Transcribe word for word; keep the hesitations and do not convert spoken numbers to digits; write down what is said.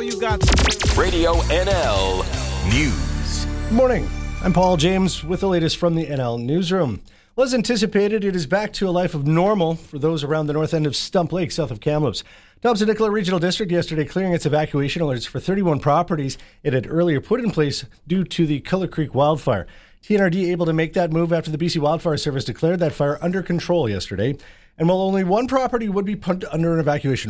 you got. Radio N L News. Good morning. I'm Paul James with the latest from the N L Newsroom. Well, as anticipated, it is back to a life of normal for those around the north end of Stump Lake, south of Kamloops. Thompson-Nicola Regional District yesterday clearing its evacuation alerts for thirty-one properties it had earlier put in place due to the Culler Creek wildfire. T N R D able to make that move after the B C Wildfire Service declared that fire under control yesterday. And while only one property would be put under an evacuation